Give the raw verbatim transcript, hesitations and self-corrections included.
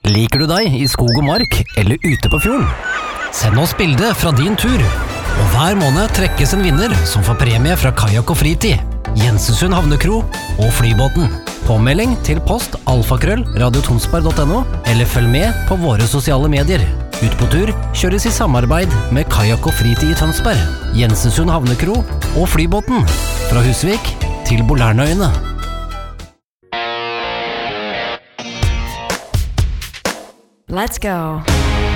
Liker du deg i skog og mark eller ute på fjorden? Send oss bilde fra din tur. Og hver måned trekkes en vinner som får premie fra Kajak og Fritid, Jensesund Havnekro og Flybåten. Påmelding til post alfakrøll radiotonsberg punktum no eller følg med på våre sosiale medier. Ut på tur kjøres i samarbeid med Kajak og Fritid i Tønsberg, Jensesund Havnekro og Flybåten. Fra Husvik til Bolærnøyene. Let's go.